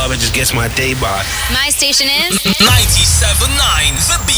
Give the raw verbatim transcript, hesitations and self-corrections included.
love. It just gets my day by. My station is ninety-seven point nine The Beat.